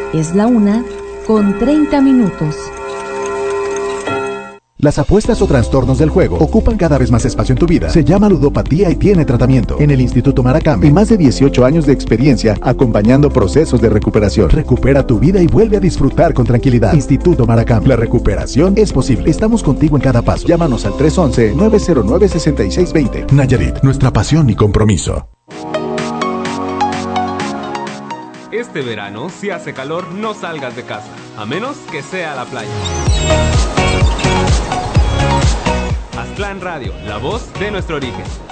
Es la 1:30. Las apuestas o trastornos del juego ocupan cada vez más espacio en tu vida. Se llama ludopatía y tiene tratamiento. En el Instituto Maracame, y más de 18 años de experiencia acompañando procesos de recuperación. Recupera tu vida y vuelve a disfrutar con tranquilidad. Instituto Maracame. La recuperación es posible. Estamos contigo en cada paso. Llámanos al 311-909-6620. Nayarit, nuestra pasión y compromiso. Este verano, si hace calor, no salgas de casa, a menos que sea a la playa. Aztlán Radio, la voz de nuestro origen.